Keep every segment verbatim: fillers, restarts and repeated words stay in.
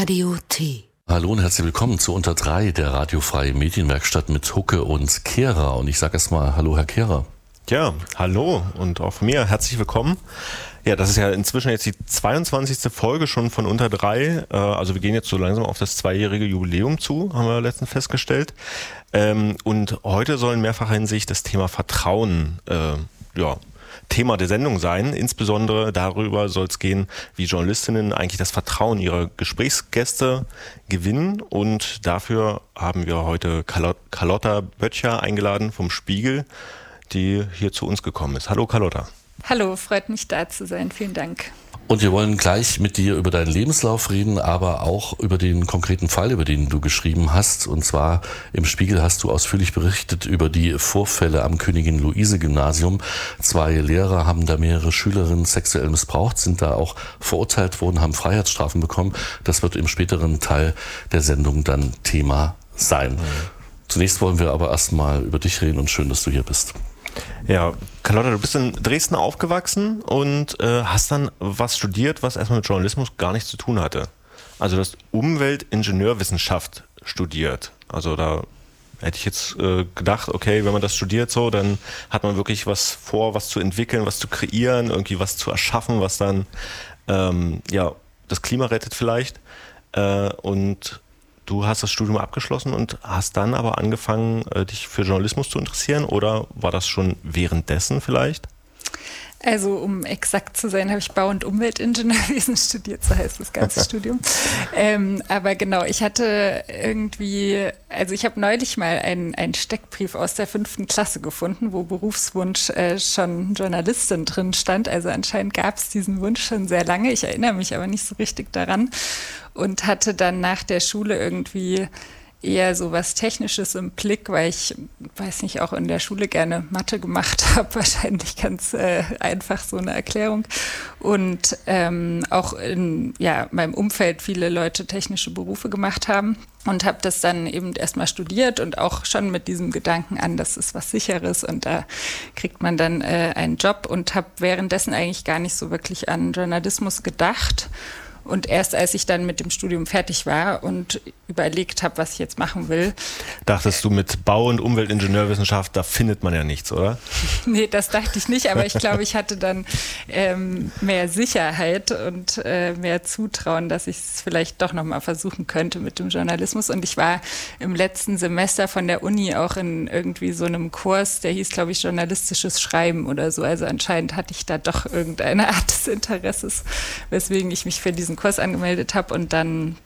Radio T. Hallo und herzlich willkommen zu Unter drei, der radiofreien Medienwerkstatt mit Hucke und Kehrer. Und ich sage erstmal Hallo, Herr Kehrer. Ja, hallo und auch von mir herzlich willkommen. Ja, das ist ja inzwischen jetzt die zweiundzwanzigste Folge schon von Unter drei. Also wir gehen jetzt so langsam auf das zweijährige Jubiläum zu, haben wir letztens festgestellt. Und heute soll in mehrfacher Hinsicht das Thema Vertrauen ja, Thema der Sendung sein. Insbesondere darüber soll es gehen, wie Journalistinnen eigentlich das Vertrauen ihrer Gesprächsgäste gewinnen. Und dafür haben wir heute Carlotta Böttcher eingeladen vom Spiegel, die hier zu uns gekommen ist. Hallo Carlotta. Hallo, freut mich da zu sein. Vielen Dank. Und wir wollen gleich mit dir über deinen Lebenslauf reden, aber auch über den konkreten Fall, über den du geschrieben hast. Und zwar im Spiegel hast du ausführlich berichtet über die Vorfälle am Königin-Luise-Gymnasium. Zwei Lehrer haben da mehrere Schülerinnen sexuell missbraucht, sind da auch verurteilt worden, haben Freiheitsstrafen bekommen. Das wird im späteren Teil der Sendung dann Thema sein. Mhm. Zunächst wollen wir aber erstmal über dich reden und schön, dass du hier bist. Ja, Carlotta, du bist in Dresden aufgewachsen und äh, hast dann was studiert, was erstmal mit Journalismus gar nichts zu tun hatte. Also du hast Umweltingenieurwissenschaft studiert. Also da hätte ich jetzt äh, gedacht, okay, wenn man das studiert so, dann hat man wirklich was vor, was zu entwickeln, was zu kreieren, irgendwie was zu erschaffen, was dann ähm, ja das Klima rettet vielleicht. Äh, und du hast das Studium abgeschlossen und hast dann aber angefangen, dich für Journalismus zu interessieren, oder war das schon währenddessen vielleicht? Also um exakt zu sein, habe ich Bau- und Umweltingenieurwesen studiert, so heißt das ganze Studium. Ähm, aber genau, ich hatte irgendwie, also ich habe neulich mal einen, einen Steckbrief aus der fünften Klasse gefunden, wo Berufswunsch äh, schon Journalistin drin stand. Also anscheinend gab es diesen Wunsch schon sehr lange. Ich erinnere mich aber nicht so richtig daran und hatte dann nach der Schule irgendwie eher so was Technisches im Blick, weil ich, weiß nicht, auch in der Schule gerne Mathe gemacht habe, wahrscheinlich ganz äh, einfach so eine Erklärung. Und ähm, auch in ja, meinem Umfeld viele Leute technische Berufe gemacht haben und habe das dann eben erstmal studiert und auch schon mit diesem Gedanken an, das ist was Sicheres und da kriegt man dann äh, einen Job, und habe währenddessen eigentlich gar nicht so wirklich an Journalismus gedacht. Und erst als ich dann mit dem Studium fertig war und überlegt habe, was ich jetzt machen will. Dachtest du, mit Bau- und Umweltingenieurwissenschaft, da findet man ja nichts, oder? Nee, das dachte ich nicht, aber ich glaube, ich hatte dann ähm, mehr Sicherheit und äh, mehr Zutrauen, dass ich es vielleicht doch nochmal versuchen könnte mit dem Journalismus. Und ich war im letzten Semester von der Uni auch in irgendwie so einem Kurs, der hieß, glaube ich, journalistisches Schreiben oder so. Also anscheinend hatte ich da doch irgendeine Art des Interesses, weswegen ich mich für diesen Kurs angemeldet habe und dann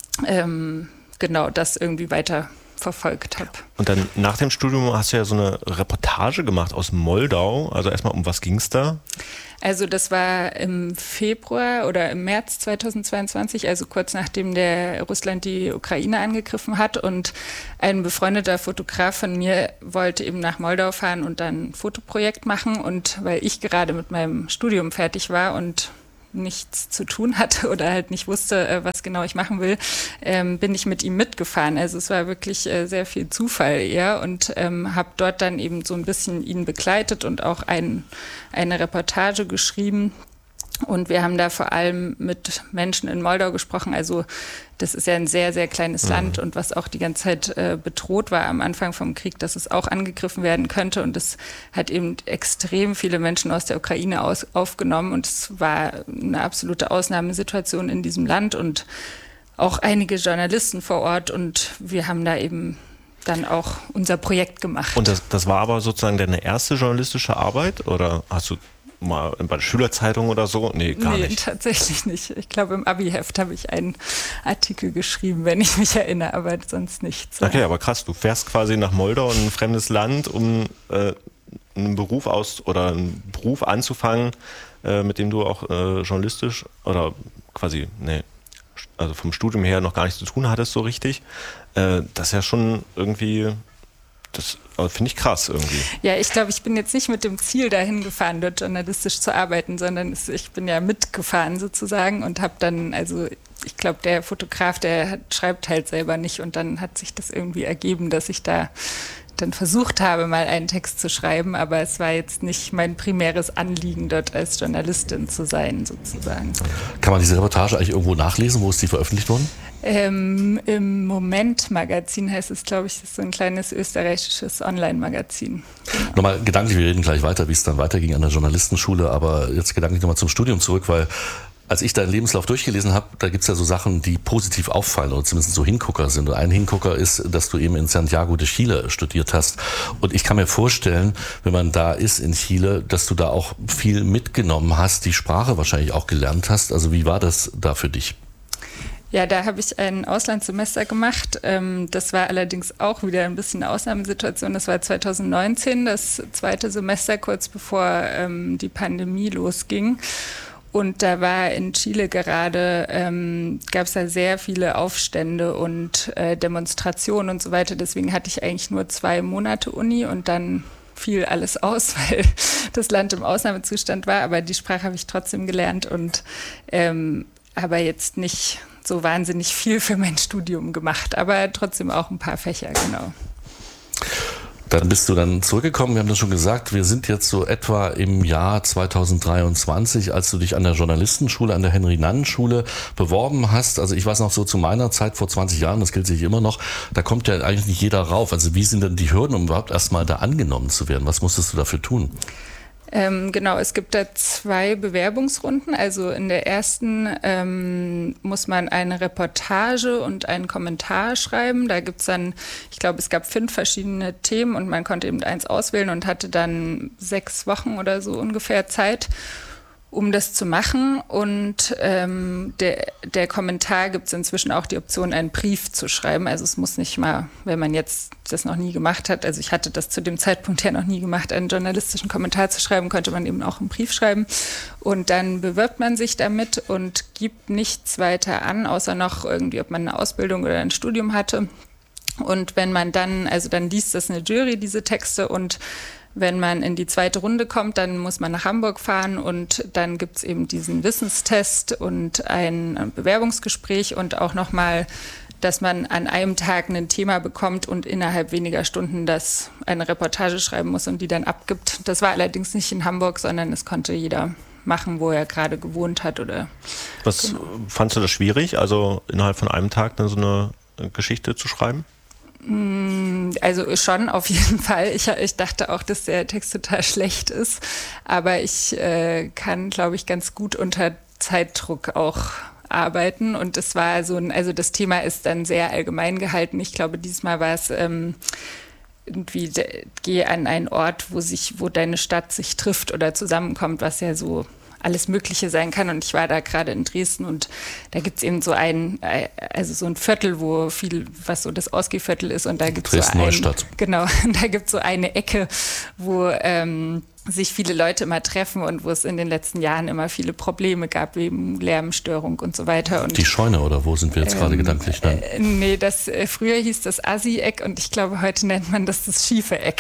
ähm, genau das irgendwie weiter verfolgt habe. Und dann nach dem Studium hast du ja so eine Reportage gemacht aus Moldau. Also erstmal, um was ging es da? Also das war im Februar oder im März zweitausendzweiundzwanzig, also kurz nachdem der Russland die Ukraine angegriffen hat, und ein befreundeter Fotograf von mir wollte eben nach Moldau fahren und dann ein Fotoprojekt machen, und weil ich gerade mit meinem Studium fertig war und nichts zu tun hatte oder halt nicht wusste, was genau ich machen will, ähm, bin ich mit ihm mitgefahren. Also es war wirklich äh, sehr viel Zufall eher, und ähm, habe dort dann eben so ein bisschen ihn begleitet und auch ein, eine Reportage geschrieben. Und wir haben da vor allem mit Menschen in Moldau gesprochen. Also das ist ja ein sehr, sehr kleines mhm. Land, und was auch die ganze Zeit äh, bedroht war am Anfang vom Krieg, dass es auch angegriffen werden könnte. Und es hat eben extrem viele Menschen aus der Ukraine aus, aufgenommen. Und es war eine absolute Ausnahmesituation in diesem Land und auch einige Journalisten vor Ort. Und wir haben da eben dann auch unser Projekt gemacht. Und das, das war aber sozusagen deine erste journalistische Arbeit, oder hast du mal bei der Schülerzeitung oder so? Nee, gar nee, nicht. Tatsächlich nicht. Ich glaube, im Abi-Heft habe ich einen Artikel geschrieben, wenn ich mich erinnere, aber sonst nichts. Okay, aber krass, du fährst quasi nach Moldau, in ein fremdes Land, um äh, einen Beruf aus oder einen Beruf anzufangen, äh, mit dem du auch äh, journalistisch oder quasi, nee, also vom Studium her noch gar nichts zu tun hattest so richtig. Äh, das ist ja schon irgendwie, das finde ich krass irgendwie. Ja, ich glaube, ich bin jetzt nicht mit dem Ziel dahin gefahren, dort journalistisch zu arbeiten, sondern es, ich bin ja mitgefahren sozusagen und habe dann, also ich glaube, der Fotograf, der hat, schreibt halt selber nicht, und dann hat sich das irgendwie ergeben, dass ich da dann versucht habe, mal einen Text zu schreiben, aber es war jetzt nicht mein primäres Anliegen, dort als Journalistin zu sein, sozusagen. Kann man diese Reportage eigentlich irgendwo nachlesen? Wo ist die veröffentlicht worden? Ähm, Im Moment-Magazin heißt es, glaube ich, das ist so ein kleines österreichisches Online-Magazin. Genau. Nochmal gedanklich, wir reden gleich weiter, wie es dann weiterging an der Journalistenschule, aber jetzt gedanklich nochmal zum Studium zurück, weil als ich deinen Lebenslauf durchgelesen habe, da gibt's ja so Sachen, die positiv auffallen oder zumindest so Hingucker sind. Und ein Hingucker ist, dass du eben in Santiago de Chile studiert hast. Und ich kann mir vorstellen, wenn man da ist in Chile, dass du da auch viel mitgenommen hast, die Sprache wahrscheinlich auch gelernt hast. Also wie war das da für dich? Ja, da habe ich ein Auslandssemester gemacht. Das war allerdings auch wieder ein bisschen eine Ausnahmesituation. Das war zwanzig neunzehn, das zweite Semester, kurz bevor die Pandemie losging. Und da war in Chile gerade, ähm, gab es da sehr viele Aufstände und äh, Demonstrationen und so weiter. Deswegen hatte ich eigentlich nur zwei Monate Uni und dann fiel alles aus, weil das Land im Ausnahmezustand war. Aber die Sprache habe ich trotzdem gelernt und ähm, aber jetzt nicht so wahnsinnig viel für mein Studium gemacht. Aber trotzdem auch ein paar Fächer, genau. Dann bist du dann zurückgekommen, wir haben das schon gesagt, wir sind jetzt so etwa im Jahr zweitausenddreiundzwanzig, als du dich an der Journalistenschule, an der Henry-Nannen-Schule beworben hast. Also ich weiß noch so zu meiner Zeit vor zwanzig Jahren, das gilt sich immer noch, da kommt ja eigentlich nicht jeder rauf. Also wie sind denn die Hürden, um überhaupt erstmal da angenommen zu werden? Was musstest du dafür tun? Ähm, genau, es gibt da zwei Bewerbungsrunden. Also in der ersten ähm, muss man eine Reportage und einen Kommentar schreiben. Da gibt's dann, ich glaube, es gab fünf verschiedene Themen und man konnte eben eins auswählen und hatte dann sechs Wochen oder so ungefähr Zeit, um das zu machen. Und ähm, der, der Kommentar gibt es inzwischen auch die Option, einen Brief zu schreiben. Also es muss nicht mal, wenn man jetzt das noch nie gemacht hat, also ich hatte das zu dem Zeitpunkt ja noch nie gemacht, einen journalistischen Kommentar zu schreiben, konnte man eben auch einen Brief schreiben. Und dann bewirbt man sich damit und gibt nichts weiter an, außer noch irgendwie, ob man eine Ausbildung oder ein Studium hatte. Und wenn man dann, also dann liest das eine Jury, diese Texte, und wenn man in die zweite Runde kommt, dann muss man nach Hamburg fahren und dann gibt es eben diesen Wissenstest und ein Bewerbungsgespräch und auch nochmal, dass man an einem Tag ein Thema bekommt und innerhalb weniger Stunden das eine Reportage schreiben muss und die dann abgibt. Das war allerdings nicht in Hamburg, sondern es konnte jeder machen, wo er gerade gewohnt hat. Oder Was genau. Fandst du das schwierig, also innerhalb von einem Tag dann so eine Geschichte zu schreiben? Also schon, auf jeden Fall. Ich, ich dachte auch, dass der Text total schlecht ist, aber ich äh, kann, glaube ich, ganz gut unter Zeitdruck auch arbeiten und es war so ein, also das Thema ist dann sehr allgemein gehalten. Ich glaube, diesmal war es ähm, irgendwie, de, geh an einen Ort, wo sich, wo deine Stadt sich trifft oder zusammenkommt, was ja so alles Mögliche sein kann. Und ich war da gerade in Dresden und da gibt es eben so ein, also so ein Viertel, wo viel, was so das Ausgehviertel ist und da gibt es so ein, genau, da gibt es so eine Ecke, wo ähm, sich viele Leute immer treffen und wo es in den letzten Jahren immer viele Probleme gab, wegen Lärmstörung und so weiter. Und, die Scheune, oder wo sind wir jetzt ähm, gerade gedanklich dann? Äh, nee, das, äh, früher hieß das Assi-Eck und ich glaube, heute nennt man das das schiefe Eck.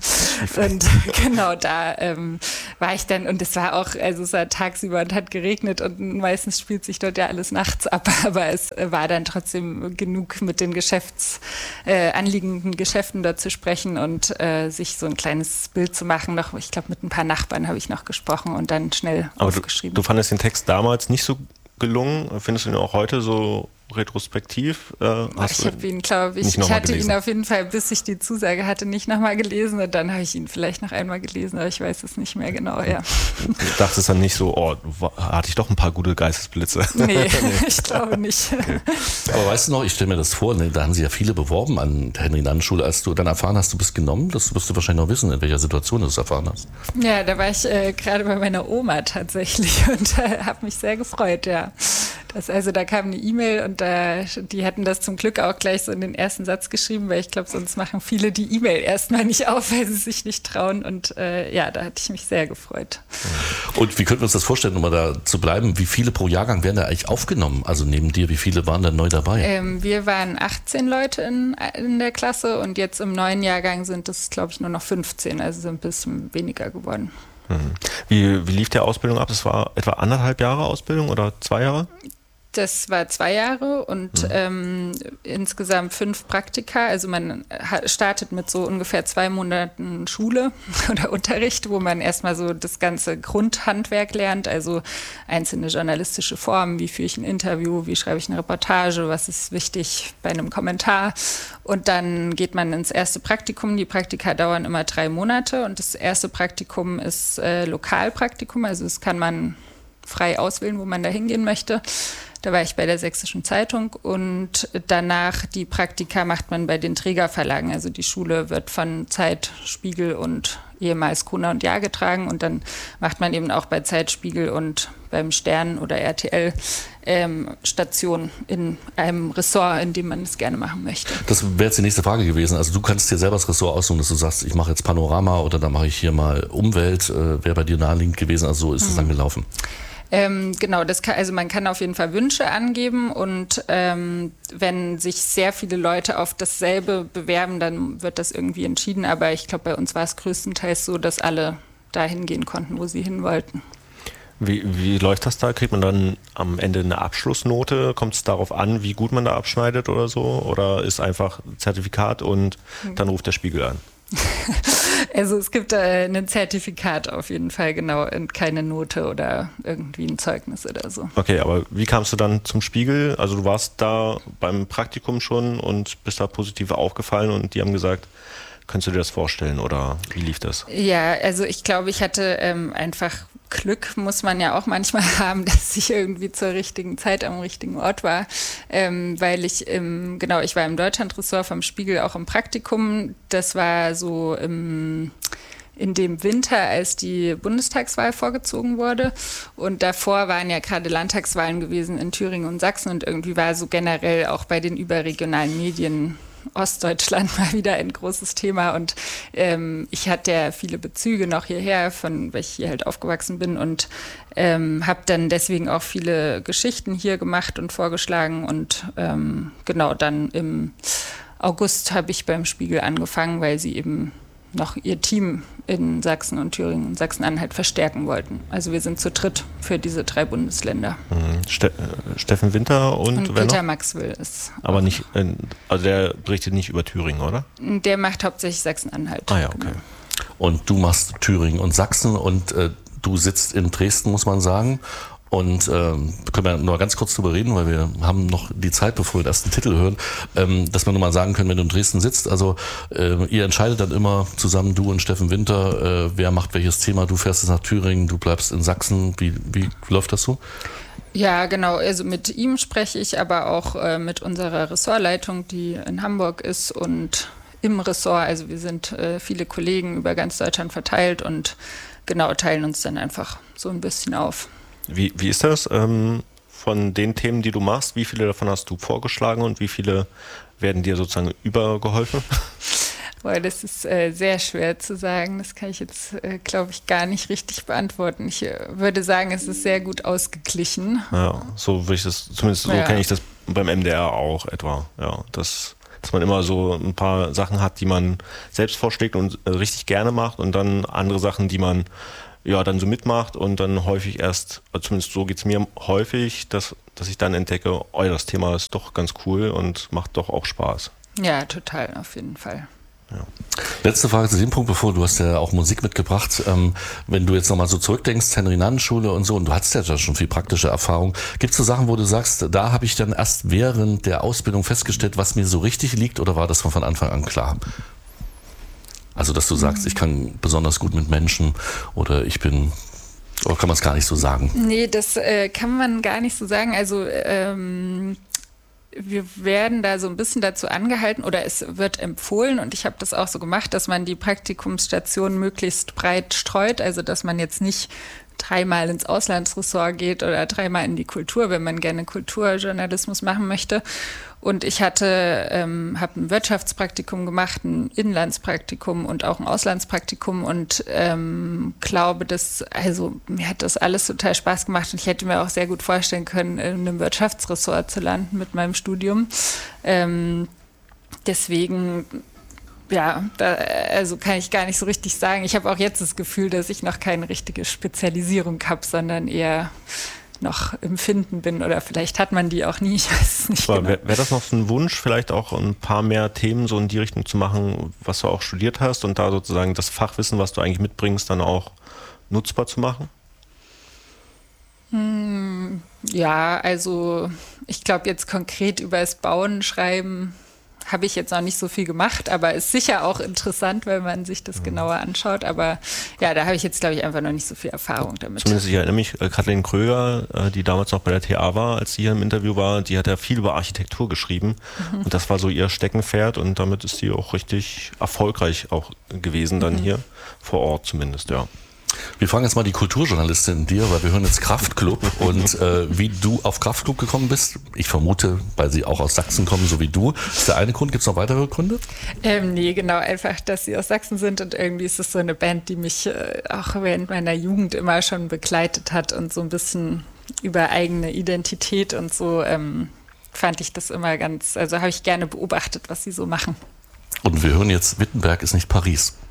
Und genau da ähm, war ich dann, und es war auch, also es war tagsüber und hat geregnet und meistens spielt sich dort ja alles nachts ab, aber es war dann trotzdem genug, mit den Geschäfts, äh, anliegenden Geschäften dort zu sprechen und äh, sich so ein kleines Bild zu machen. Noch, ich glaube, mit ein paar Nachbarn habe ich noch gesprochen und dann schnell Aber aufgeschrieben. Du, du fandest den Text damals nicht so gelungen? Findest du ihn auch heute so retrospektiv? Äh, hast ich habe ihn, glaube ich, ich hatte gelesen. ihn auf jeden Fall, bis ich die Zusage hatte, nicht nochmal gelesen und dann habe ich ihn vielleicht noch einmal gelesen, aber ich weiß es nicht mehr genau, ja. Du dachtest dann nicht so, oh, hatte ich doch ein paar gute Geistesblitze. Nee, ich glaube nicht. Okay. Aber weißt du noch, ich stelle mir das vor, ne, da haben sich ja viele beworben an der Henry-Nannen-Schule. Als du dann erfahren hast, du bist genommen, das wirst du wahrscheinlich noch wissen, in welcher Situation du es erfahren hast. Ja, da war ich äh, gerade bei meiner Oma tatsächlich und äh, habe mich sehr gefreut, ja. Das, also da kam eine E-Mail und äh, die hatten das zum Glück auch gleich so in den ersten Satz geschrieben, weil ich glaube, sonst machen viele die E-Mail erstmal nicht auf, weil sie sich nicht trauen und äh, ja, da hatte ich mich sehr gefreut. Und wie könnten wir uns das vorstellen, um mal da zu bleiben, wie viele pro Jahrgang werden da eigentlich aufgenommen? Also neben dir, wie viele waren da neu dabei? Ähm, wir waren achtzehn Leute in, in der Klasse und jetzt im neuen Jahrgang sind es, glaube ich, nur noch fünfzehn, also sind ein bisschen weniger geworden. Wie, wie lief die Ausbildung ab? Das war etwa anderthalb Jahre Ausbildung oder zwei Jahre? Das war zwei Jahre und Mhm. ähm, insgesamt fünf Praktika. Also man ha- startet mit so ungefähr zwei Monaten Schule oder Unterricht, wo man erstmal so das ganze Grundhandwerk lernt, also einzelne journalistische Formen, wie führe ich ein Interview, wie schreibe ich eine Reportage, was ist wichtig bei einem Kommentar. Und dann geht man ins erste Praktikum. Die Praktika dauern immer drei Monate und das erste Praktikum ist äh, Lokalpraktikum, also das kann man frei auswählen, wo man da hingehen möchte. Da war ich bei der Sächsischen Zeitung und danach die Praktika macht man bei den Trägerverlagen. Also die Schule wird von Zeit, Spiegel und ehemals Gruner und Jahr getragen und dann macht man eben auch bei Zeit, Spiegel und beim Stern oder R T L ähm, Station in einem Ressort, in dem man es gerne machen möchte. Das wäre jetzt die nächste Frage gewesen. Also du kannst dir selber das Ressort aussuchen, dass du sagst, ich mache jetzt Panorama oder dann mache ich hier mal Umwelt. Äh, wäre bei dir naheliegend gewesen, also so ist es Hm. dann gelaufen. Ähm, genau, das kann, also man kann auf jeden Fall Wünsche angeben und ähm, wenn sich sehr viele Leute auf dasselbe bewerben, dann wird das irgendwie entschieden. Aber ich glaube, bei uns war es größtenteils so, dass alle dahin gehen konnten, wo sie hin wollten. Wie, wie läuft das da? Kriegt man dann am Ende eine Abschlussnote? Kommt es darauf an, wie gut man da abschneidet oder so? Oder ist einfach Zertifikat und dann ruft der Spiegel an? Also es gibt äh, ein Zertifikat auf jeden Fall, genau, und keine Note oder irgendwie ein Zeugnis oder so. Okay, aber wie kamst du dann zum Spiegel? Also du warst da beim Praktikum schon und bist da positiv aufgefallen und die haben gesagt, könntest du dir das vorstellen oder wie lief das? Ja, also ich glaube, ich hatte ähm, einfach Glück, muss man ja auch manchmal haben, dass ich irgendwie zur richtigen Zeit am richtigen Ort war, ähm, weil ich, im, genau, ich war im Deutschlandressort vom Spiegel auch im Praktikum. Das war so im in dem Winter, als die Bundestagswahl vorgezogen wurde. Und davor waren ja gerade Landtagswahlen gewesen in Thüringen und Sachsen und irgendwie war so generell auch bei den überregionalen Medien Ostdeutschland mal wieder ein großes Thema und ähm, ich hatte ja viele Bezüge noch hierher, von weil ich hier halt aufgewachsen bin und ähm, habe dann deswegen auch viele Geschichten hier gemacht und vorgeschlagen und ähm, genau dann im August habe ich beim Spiegel angefangen, weil sie eben noch ihr Team in Sachsen und Thüringen und Sachsen-Anhalt verstärken wollten. Also wir sind zu dritt für diese drei Bundesländer. Ste äh, Steffen Winter und, und wer Peter noch? Maxwell ist. Aber nicht, äh, also der berichtet nicht über Thüringen, oder? Der macht hauptsächlich Sachsen-Anhalt. Ah ja, okay. Genau. Und du machst Thüringen und Sachsen und äh, du sitzt in Dresden, muss man sagen. Und ähm, können wir nur ganz kurz drüber reden, weil wir haben noch die Zeit, bevor wir den ersten Titel hören, ähm, dass wir nur mal sagen können, wenn du in Dresden sitzt, also äh, ihr entscheidet dann immer zusammen, du und Steffen Winter, äh, wer macht welches Thema, du fährst jetzt nach Thüringen, du bleibst in Sachsen, wie, wie läuft das so? Ja, genau, also mit ihm spreche ich, aber auch äh, mit unserer Ressortleitung, die in Hamburg ist und im Ressort, also wir sind äh, viele Kollegen über ganz Deutschland verteilt und genau teilen uns dann einfach so ein bisschen auf. Wie, wie ist das ähm, von den Themen, die du machst? Wie viele davon hast du vorgeschlagen und wie viele werden dir sozusagen übergeholfen? Boah, das ist äh, sehr schwer zu sagen. Das kann ich jetzt, äh, glaube ich, gar nicht richtig beantworten. Ich äh, würde sagen, es ist sehr gut ausgeglichen. Ja, so würde ich das, zumindest so Ja. kenne ich das beim M D R auch etwa. Ja, das, dass man immer so ein paar Sachen hat, die man selbst vorschlägt und äh, richtig gerne macht und dann andere Sachen, die man ja dann so mitmacht und dann häufig erst, also zumindest so geht es mir häufig, dass, dass ich dann entdecke, oh, das Thema ist doch ganz cool und macht doch auch Spaß. Ja, total, auf jeden Fall. Ja. Letzte Frage zu dem Punkt, bevor du hast ja auch Musik mitgebracht. Ähm, wenn du jetzt nochmal so zurückdenkst, Henry-Nannen-Schule und so, und du hattest ja schon viel praktische Erfahrung, gibt es so Sachen, wo du sagst, da habe ich dann erst während der Ausbildung festgestellt, was mir so richtig liegt, oder war das von, von Anfang an klar? Also, dass du sagst, ich kann besonders gut mit Menschen oder ich bin, oder kann man es gar nicht so sagen? Nee, das äh, kann man gar nicht so sagen. Also ähm, wir werden da so ein bisschen dazu angehalten oder es wird empfohlen und ich habe das auch so gemacht, dass man die Praktikumsstationen möglichst breit streut, also dass man jetzt nicht dreimal ins Auslandsressort geht oder dreimal in die Kultur, wenn man gerne Kulturjournalismus machen möchte. Und ich hatte, ähm, habe ein Wirtschaftspraktikum gemacht, ein Inlandspraktikum und auch ein Auslandspraktikum und ähm, glaube, dass, also mir hat das alles total Spaß gemacht und ich hätte mir auch sehr gut vorstellen können, in einem Wirtschaftsressort zu landen mit meinem Studium. Ähm, deswegen Ja, da, also kann ich gar nicht so richtig sagen. Ich habe auch jetzt das Gefühl, dass ich noch keine richtige Spezialisierung habe, sondern eher noch im Finden bin oder vielleicht hat man die auch nie, ich weiß es nicht genau. Wäre wär das noch so ein Wunsch, vielleicht auch ein paar mehr Themen so in die Richtung zu machen, was du auch studiert hast und da sozusagen das Fachwissen, was du eigentlich mitbringst, dann auch nutzbar zu machen? Hm, ja, also ich glaube jetzt konkret über das Bauen, Schreiben habe ich jetzt noch nicht so viel gemacht, aber ist sicher auch interessant, wenn man sich das genauer anschaut. Aber ja, da habe ich jetzt, glaube ich, einfach noch nicht so viel Erfahrung damit. Zumindest ich erinnere mich, äh, Kathleen Kröger, äh, die damals noch bei der T A war, als sie hier im Interview war, die hat ja viel über Architektur geschrieben. Mhm. Und das war so ihr Steckenpferd und damit ist sie auch richtig erfolgreich auch gewesen dann mhm. hier vor Ort zumindest, ja. Wir fragen jetzt mal die Kulturjournalistin in dir, weil wir hören jetzt Kraftklub und äh, wie du auf Kraftklub gekommen bist. Ich vermute, weil sie auch aus Sachsen kommen, so wie du. Ist der eine Grund? Gibt es noch weitere Gründe? Ähm, nee, genau, einfach, dass sie aus Sachsen sind und irgendwie ist es so eine Band, die mich äh, auch während meiner Jugend immer schon begleitet hat und so ein bisschen über eigene Identität und so ähm, fand ich das immer ganz, also habe ich gerne beobachtet, was sie so machen. Und wir hören jetzt, Wittenberg ist nicht Paris.